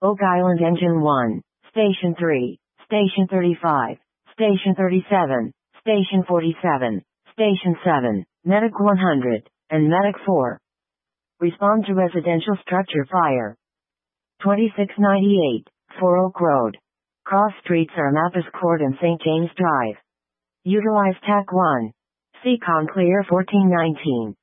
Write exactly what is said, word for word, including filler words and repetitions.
Oak Island Engine one, Station three, Station thirty-five, Station thirty-seven, Station forty-seven, Station seven, Medic one hundred, and Medic four. Respond to residential structure fire. twenty-six ninety-eight, Four Oak Road. Cross streets are Mappus Court and Saint James Drive. Utilize T A C one. Seacon Clear fourteen nineteen.